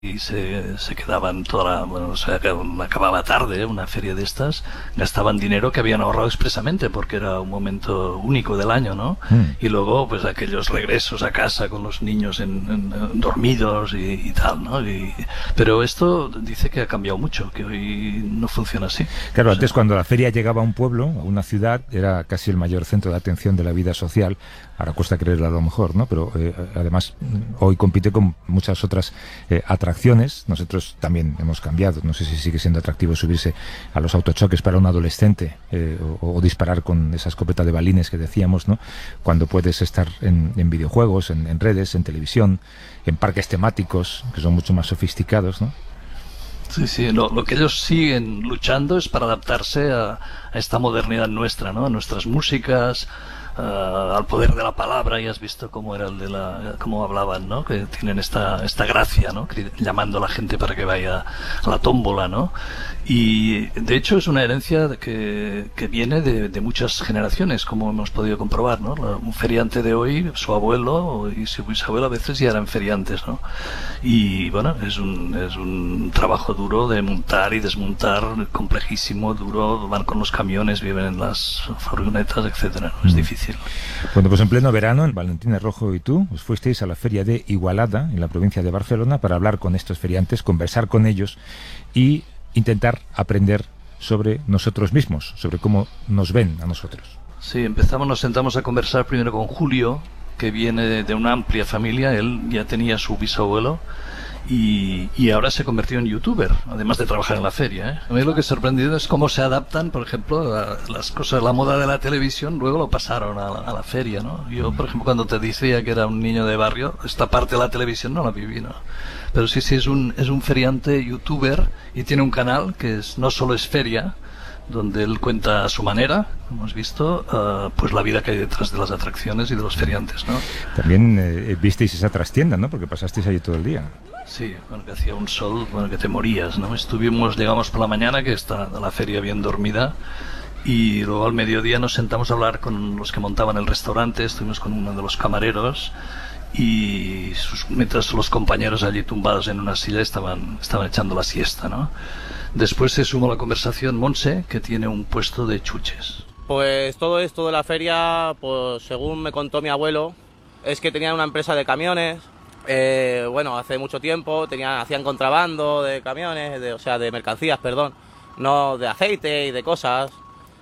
y se quedaban bueno, o sea, acababa tarde, una feria de estas, gastaban dinero que habían ahorrado expresamente porque era un momento único del año, ¿no? Y luego, pues aquellos regresos a casa con los niños dormidos y tal, ¿no? Pero esto dice que ha cambiado mucho, que hoy no funciona así. Claro, O antes sea, cuando la feria llegaba a un pueblo, a una ciudad, era casi el mayor centro de atención de la vida social. Ahora cuesta creerlo a lo mejor, ¿no? Pero además hoy compite con muchas otras atracciones. Nosotros también hemos cambiado. No sé si sigue siendo atractivo subirse a los autochoques para un adolescente o disparar con esa escopeta de balines que decíamos, ¿no? Cuando puedes estar en videojuegos, en redes, en televisión, en parques temáticos que son mucho más sofisticados, ¿no? sí, sí, lo que ellos siguen luchando es para adaptarse a esta modernidad nuestra, ¿no? A nuestras músicas, al poder de la palabra. Y has visto cómo era cómo hablaban, ¿no? Que tienen esta gracia, ¿no? Llamando a la gente para que vaya a la tómbola, ¿no? Y de hecho es una herencia que viene de muchas generaciones, como hemos podido comprobar, ¿no? Un feriante de hoy, su abuelo y su bisabuelo a veces ya eran feriantes, ¿no? Y bueno, es un trabajo duro de montar y desmontar, complejísimo, duro. Van con los camiones, viven en las furgonetas, etcétera, ¿no? Es difícil. Bueno, pues en pleno verano, Valentina Rojo y tú os fuisteis a la feria de Igualada, en la provincia de Barcelona, para hablar con estos feriantes, conversar con ellos y intentar aprender sobre nosotros mismos, sobre cómo nos ven a nosotros. Sí, nos sentamos a conversar primero con Julio, que viene de una amplia familia. Él ya tenía su bisabuelo y ahora se convirtió en youtuber, además de trabajar en la feria, ¿eh? A mí lo que es sorprendido es cómo se adaptan, por ejemplo, a las cosas, la moda de la televisión, luego lo pasaron a la feria, ¿no? Yo, por ejemplo, cuando te decía que era un niño de barrio, esta parte de la televisión no la viví, ¿no? Pero sí, es un feriante youtuber y tiene un canal que no solo es feria, donde él cuenta a su manera, como hemos visto, pues la vida que hay detrás de las atracciones y de los feriantes, ¿no? También visteis esa trastienda, ¿no? Porque pasasteis allí todo el día. Sí, bueno, que hacía un sol, bueno, que te morías, ¿no? Llegamos por la mañana, que está la feria bien dormida, y luego al mediodía nos sentamos a hablar con los que montaban el restaurante. Estuvimos con uno de los camareros y mientras los compañeros allí tumbados en una silla estaban echando la siesta, ¿no? Después se sumó a la conversación Monse, que tiene un puesto de chuches. Pues todo esto de la feria, pues según me contó mi abuelo, es que tenían una empresa de camiones. Bueno, hace mucho tiempo hacían contrabando de camiones, o sea, de mercancías, perdón, no de aceite y de cosas.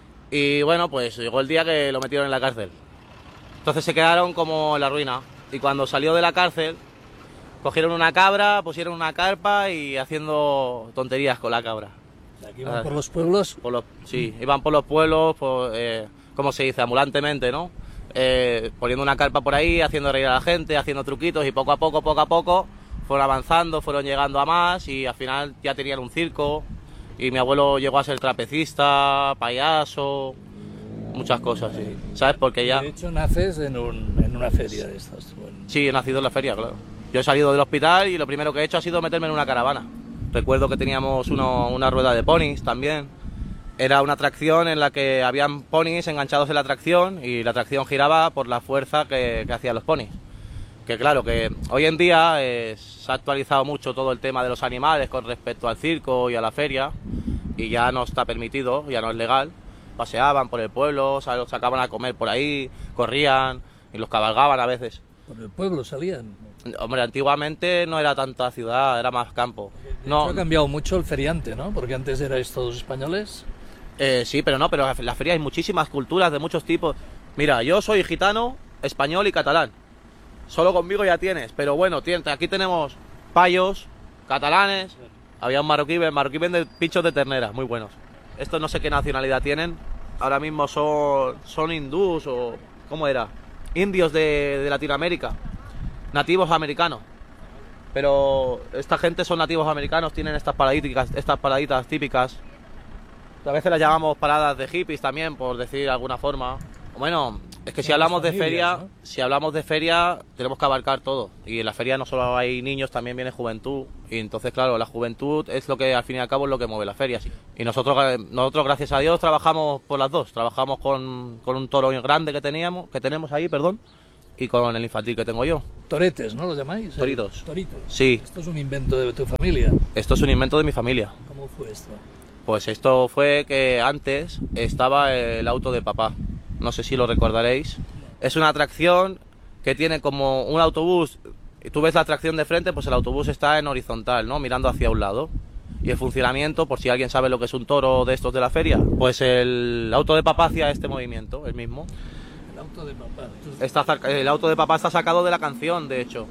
Y bueno, pues llegó el día que lo metieron en la cárcel. Entonces se quedaron como en la ruina. Y cuando salió de la cárcel, cogieron una cabra, pusieron una carpa y haciendo tonterías con la cabra. Aquí van por los pueblos. Sí, iban por los pueblos, ¿cómo se dice? Ambulantemente, ¿no? Poniendo una carpa por ahí, haciendo reír a la gente, haciendo truquitos, y poco a poco, fueron avanzando, fueron llegando a más y al final ya tenían un circo. Y mi abuelo llegó a ser trapecista, payaso, muchas cosas, sí. ¿Sabes? Porque ya... De hecho, naces en una feria de estas. Bueno. Sí, he nacido en la feria, claro. Yo he salido del hospital y lo primero que he hecho ha sido meterme en una caravana. Recuerdo que teníamos una rueda de ponis también. Era una atracción en la que habían ponis enganchados en la atracción y la atracción giraba por la fuerza que hacían los ponis. Que claro, que hoy en día se ha actualizado mucho todo el tema de los animales con respecto al circo y a la feria y ya no está permitido, ya no es legal. Paseaban por el pueblo, los sacaban a comer por ahí, corrían y los cabalgaban a veces. ¿Por el pueblo salían? Hombre, antiguamente no era tanta ciudad, era más campo. No ha cambiado mucho el feriante, ¿no? Porque antes erais todos españoles. Sí, pero no, pero en la feria hay muchísimas culturas de muchos tipos. Mira, yo soy gitano, español y catalán. Solo conmigo ya tienes, pero bueno, aquí tenemos payos, catalanes, había un marroquí vende pinchos de ternera, muy buenos. Estos no sé qué nacionalidad tienen, ahora mismo son hindús o... ¿cómo era? Indios de Latinoamérica, nativos americanos. Pero esta gente son nativos americanos, tienen estas paraditas típicas. A veces las llamamos paradas de hippies también, por decir de alguna forma. Bueno, es que si hablamos de feria, ¿no? Si hablamos de feria, tenemos que abarcar todo. Y en la feria no solo hay niños, también viene juventud. Y entonces, claro, la juventud es lo que, al fin y al cabo, es lo que mueve la feria. Sí. Y nosotros, gracias a Dios, trabajamos por las dos. Trabajamos con un toro grande que tenemos ahí, y con el infantil que tengo yo. Toretes, ¿no lo llamáis? Toritos. Toritos. Sí, Esto es un invento de tu familia. esto es un invento de mi familia. ¿Cómo fue esto? Pues esto fue que antes estaba el auto de papá. No sé si lo recordaréis. Es una atracción que tiene como un autobús. Y tú ves la atracción de frente, pues el autobús está en horizontal, ¿no? Mirando hacia un lado. Y el funcionamiento, por si alguien sabe lo que es un toro de estos de la feria, pues el auto de papá hacía este movimiento, el mismo. El auto de papá. El auto de papá está sacado de la canción, de hecho.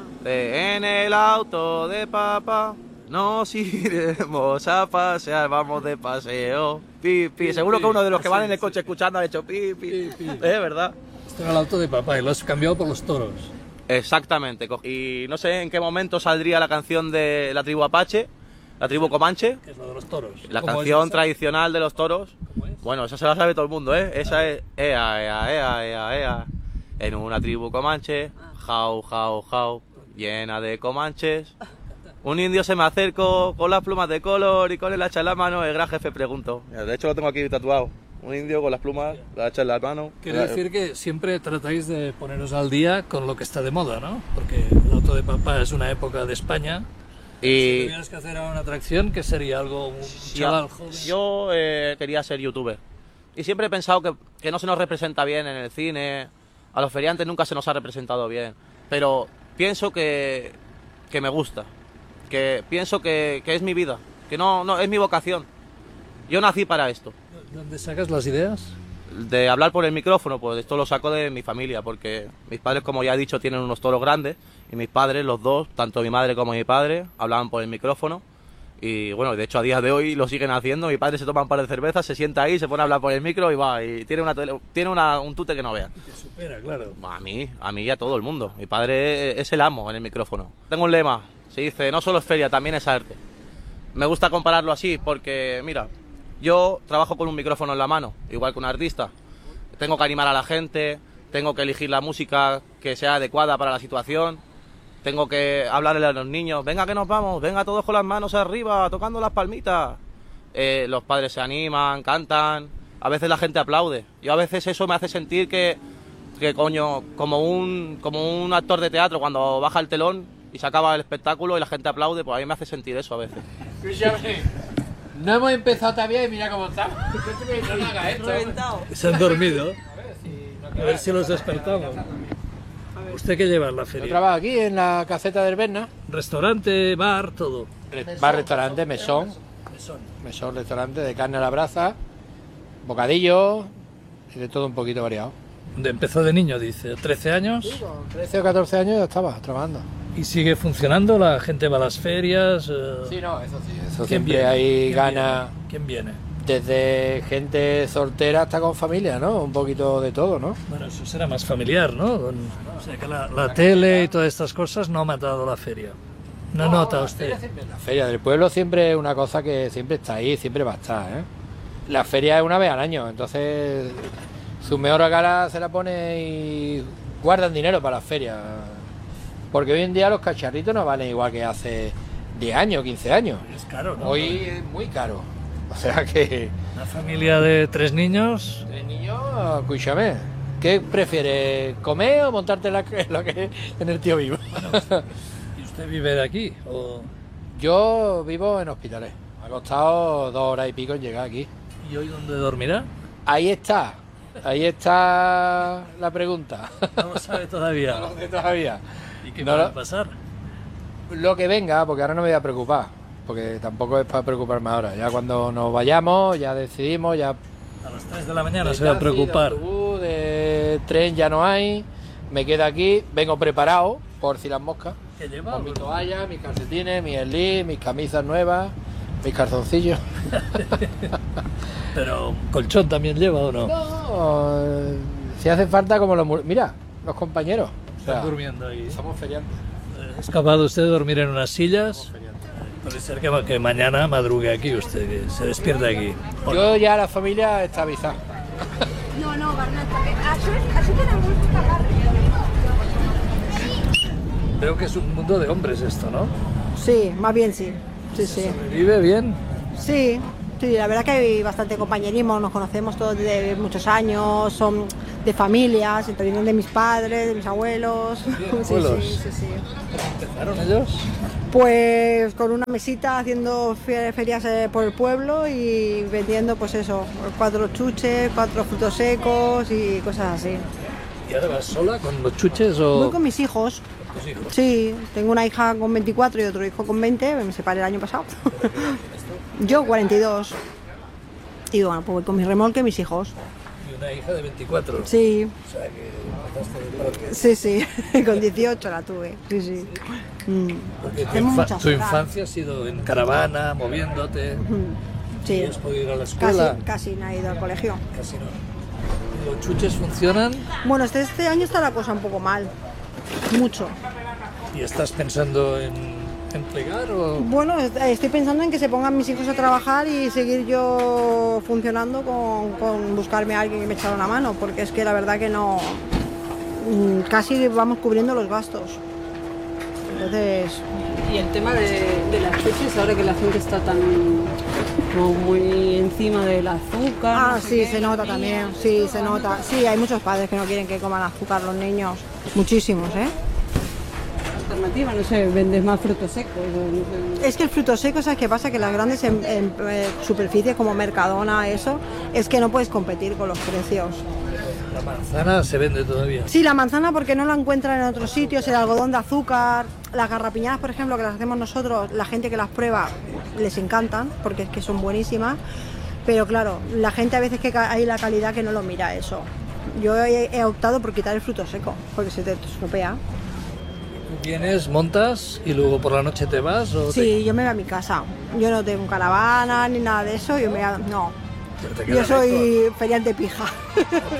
En el auto de papá nos iremos a pasear, vamos de paseo. Pi, pi. Seguro que uno de los que van en el coche escuchando ha hecho pi, pi. Es verdad. Esto era el auto de papá y lo has cambiado por los toros. Exactamente. Y no sé en qué momento saldría la canción de la tribu Apache, la tribu Comanche. Que es lo de los toros. La ¿Cómo canción es esa? tradicional de los toros. ¿Cómo es? Bueno, esa se la sabe todo el mundo, ¿eh? Esa es ea, ea, ea, ea, ea. En una tribu comanche, jau, jau, jau, llena de comanches. Un indio se me acercó con las plumas de color y con el hacha en la mano. El gran jefe preguntó. Mira, de hecho lo tengo aquí tatuado. Un indio con las plumas, la hacha en la mano. Quiere decir que siempre tratáis de poneros al día con lo que está de moda, ¿no? Porque el auto de papá es una época de España. Si Y tuvieras que hacer ahora una atracción, ¿qué sería? ¿Algo, un chaval joven? yo quería ser youtuber. Y siempre he pensado que no se nos representa bien en el cine. A los feriantes nunca se nos ha representado bien. Pero pienso que me gusta. Que pienso que es mi vida. Que no es mi vocación. Yo nací para esto. ¿Dónde sacas las ideas? De hablar por el micrófono, pues esto lo saco de mi familia, porque mis padres, como ya he dicho, tienen unos toros grandes, y mis padres, los dos, tanto mi madre como mi padre, hablaban por el micrófono, y bueno, de hecho a día de hoy lo siguen haciendo. Mi padre se toma un par de cervezas, se sienta ahí, se pone a hablar por el micro y va, y tiene un tute que no vean. Te supera, claro. A mí y a todo el mundo. Mi padre es el amo en el micrófono. Tengo un lema, se dice, no solo es feria, también es arte. Me gusta compararlo así porque, mira, yo trabajo con un micrófono en la mano, igual que un artista. Tengo que animar a la gente, tengo que elegir la música que sea adecuada para la situación, tengo que hablarle a los niños, venga que nos vamos, venga todos con las manos arriba, tocando las palmitas. Los padres se animan, cantan, a veces la gente aplaude. Yo a veces eso me hace sentir que coño, como un actor de teatro cuando baja el telón y se acaba el espectáculo y la gente aplaude, pues a mí me hace sentir eso a veces. No hemos empezado todavía y mira cómo estamos. Se han dormido. A ver si los despertamos. ¿Usted qué lleva en la Yo feria? trabajo aquí en la caseta del Berna. Restaurante, bar, todo. Bar, restaurante, mesón. Mesón, restaurante de carne a la brasa, bocadillo y de todo un poquito variado. Empezó de niño, dice, 13 años. Con 13 o 14 años ya estaba trabajando. ¿Y sigue funcionando? ¿La gente va a las ferias? Sí, no, eso sí. Eso ¿Quién siempre viene? hay ¿Quién ganas. viene? ¿Quién viene? Desde gente soltera hasta con familia, ¿no? Un poquito de todo, ¿no? Bueno, eso será más familiar, ¿no? O sea, que la tele y todas estas cosas no ha matado la feria. ¿No nota usted? La feria del pueblo siempre es una cosa que siempre está ahí, siempre va a estar, ¿eh? La feria es una vez al año, entonces su mejor cara se la pone y guardan dinero para las ferias. Porque hoy en día los cacharritos no valen igual que hace 10 años, 15 años. Es caro, ¿no? Hoy es muy caro. O sea que... Una familia de 3 niños. El niño, escúchame, ¿qué prefieres? ¿Comer o montarte en el tío vivo? ¿Y usted vive de aquí? ¿O... Yo vivo en Hospitales. Me ha costado 2 horas y pico en llegar aquí. ¿Y hoy dónde dormirá? Ahí está la pregunta. No lo sabe todavía. No lo sé todavía. ¿Y qué No va lo- a pasar? Lo que venga, porque ahora no me voy a preocupar. Porque tampoco es para preocuparme ahora. Ya cuando nos vayamos, ya decidimos, ya... A las 3 de la mañana de se va a taxi, preocupar. De autobús, de tren ya no hay. Me quedo aquí, vengo preparado, por si las moscas. ¿Qué lleva? Con mi toalla, mis calcetines, mis slip, mis camisas nuevas, mis calzoncillos. Pero colchón también lleva o no. No, si hace falta como mira, los compañeros. O sea, Están durmiendo ahí. somos feriantes. ¿Es capaz usted de dormir en unas sillas? Puede ser que mañana madrugue aquí usted, que se despierte aquí. ¿O no? Yo ya la familia está avisada. No, Bernat, perquè això tenen molt que pagar. Veo que es un mundo de hombres esto, ¿no? Sí, más bien sí. Sí, sí. ¿Vive bien? Sí, sí, la verdad que hay bastante compañerismo, nos conocemos todos desde muchos años, de familias, entonces vienen de mis padres, de mis abuelos. ¿Abuelos? Sí. ¿Cómo empezaron ellos? Pues con una mesita haciendo ferias por el pueblo y vendiendo pues eso, 4 chuches, 4 frutos secos y cosas así. ¿Y ahora vas sola con los chuches o...? Voy con mis hijos. ¿Con tus hijos? Sí, tengo una hija con 24 y otro hijo con 20, me separé el año pasado. Yo 42. Y bueno, pues voy con mi remolque y mis hijos. Y una hija de 24. Sí, O sea que pasaste de parque. sí, con 18 la tuve, sí. Porque Tenemos muchas tu horas. infancia ha sido en caravana, moviéndote. Sí, ¿Has podido ir a la escuela? casi no he ido al colegio. Casi no. ¿Y los chuches funcionan? Bueno, este año está la cosa un poco mal, mucho. ¿Y estás pensando en plegar o...? Bueno, estoy pensando en que se pongan mis hijos a trabajar y seguir yo funcionando con buscarme a alguien que me echara una mano, porque es que la verdad que no... Casi vamos cubriendo los gastos. Entonces... Y el tema de las chuches, ahora que la gente está tan como muy encima del azúcar. Ah, no sé sí, qué, se nota los también, niños, sí, se nota. Sí, hay muchos padres que no quieren que coman azúcar los niños, muchísimos, ¿eh? Alternativa, no sé, vendes más frutos secos. No sé. Es que el fruto seco, ¿sabes qué pasa? Que las grandes superficies como Mercadona, eso, es que no puedes competir con los precios. La manzana se vende todavía. Sí, la manzana porque no la encuentran en otros sitios, el algodón de azúcar, las garrapiñadas, por ejemplo, que las hacemos nosotros, la gente que las prueba les encantan porque es que son buenísimas, pero claro, la gente a veces que hay la calidad que no lo mira eso. Yo he optado por quitar el fruto seco porque se te estropea. ¿Tú vienes, montas y luego por la noche te vas? ¿O Sí, yo me voy a mi casa. Yo no tengo caravana ni nada de eso, no. te Yo quedas ahí soy feriante pija.